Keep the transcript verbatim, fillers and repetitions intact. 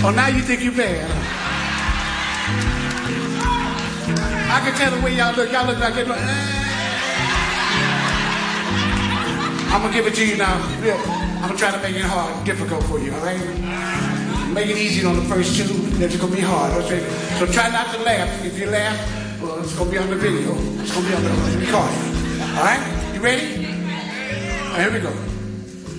Oh, now you think you bad. I can tell the way y'all look. Y'all look like it. I'm gonna give it to you now. I'm gonna try to make it hard, difficult for you, all right? Make it easy on the first two, then it's gonna be hard. Okay? So try not to laugh. If you laugh, well, it's gonna be on the video. It's gonna be on the recording. All right? You ready? All right, here we go.